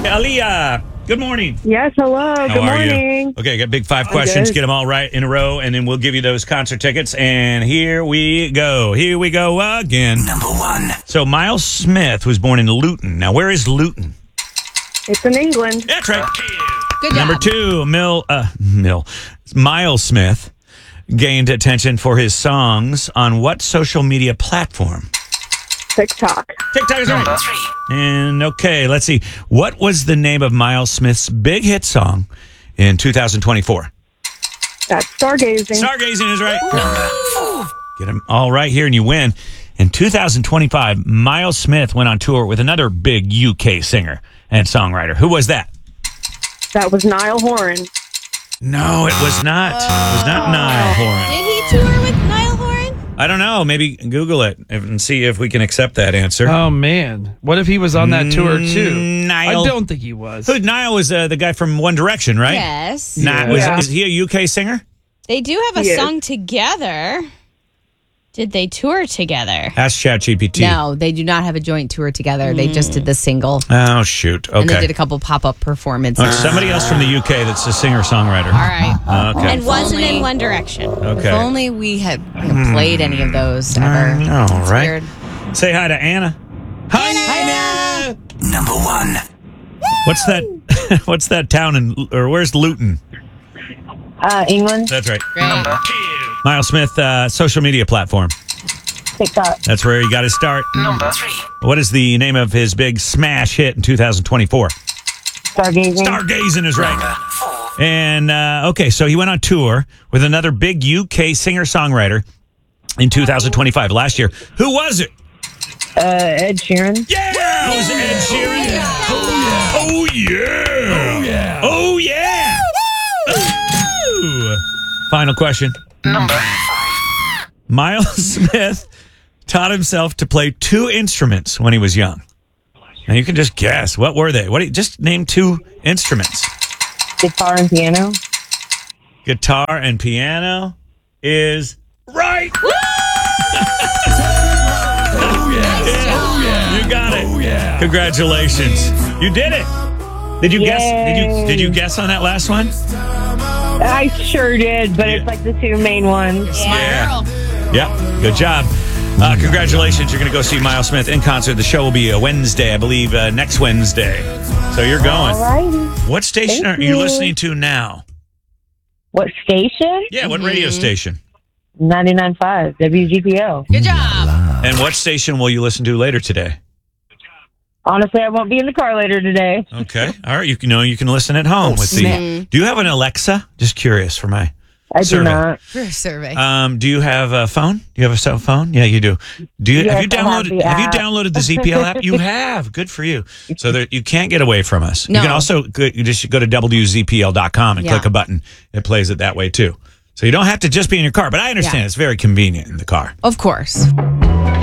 Aaliyah, good morning. Yes, hello. How Good are morning. you? Okay, got big 5 questions. good. Get them all right in a row, and then we'll give you those concert tickets. And here we go. Here we go again. Number 1. So Miles Smith was born in Luton. Now, where is Luton? It's in England. That's right. Good job. Number 2, Miles Smith gained attention for his songs on what social media platform? TikTok. TikTok is Number right. 3. And okay, let's see. What was the name of Miles Smith's big hit song in 2024? That's stargazing. Stargazing is right. Number 4. Get them all right here and you win. In 2025, Miles Smith went on tour with another big UK singer and songwriter. Who was that? That was Niall Horan. No, it was not. It was not Niall Horan. Did he tour with Niall Horan? I don't know. Maybe Google it and see if we can accept that answer. Oh, man. What if he was on that tour, too? Niall. I don't think he was. Who, Niall was the guy from One Direction, right? Yes. Yeah. Is he a UK singer? They do have a He is. song together. Did they tour together? Ask ChatGPT. No, they do not have a joint tour together. They just did the single. Oh, shoot. Okay. And they did a couple pop-up performances. Oh, somebody else from the UK that's a singer-songwriter. All right. Okay. And wasn't only- in One Direction. Okay. If only we had played any of those ever. All It's right. weird. Say hi to Anna. Hi, Anna. Number 1. What's that? What's that town or where's Luton? England. That's right. Great. Miles Smith, social media platform. TikTok. That's where he got his start. Number 3. What is the name of his big smash hit in 2024? Stargazing. Stargazing is Number right. 4. And okay, so he went on tour with another big UK singer-songwriter in 2025. Last year, who was it? Ed Sheeran. Yeah, it was Ed Sheeran. Oh yeah! Oh yeah! Ooh. Final question. Number 5. Miles Smith taught himself to play 2 instruments when he was young. Now you can just guess. What were they? Just name 2 instruments. Guitar and piano. Guitar and piano is right. You got it. Congratulations. You did it. Did you guess? Did you guess on that last one? I sure did, but it's like the 2 main ones. Yeah. Yep. Good job. Congratulations. You're going to go see Miles Smith in concert. The show will be a Wednesday, I believe, next Wednesday. So you're going. All righty. What station Thank are you you. listening to now? What station? Yeah, what radio station? 99.5 WGPO. Good job. And what station will you listen to later today? Honestly, I won't be in the car later today. Okay. All right. You can listen at home with the. Do you have an Alexa? Just curious for my I do survey. not. For a survey. Do you have a phone? Do you have a cell phone? Yeah, you do. Do you have you Yes, I have downloaded the have you app. downloaded the ZPL app? You have. Good for you. So that you can't get away from us. No. You can also you just go to WZPL.com and Yeah. click a button. It plays it that way too. So you don't have to just be in your car, but I understand Yeah. it's very convenient in the car. Of course.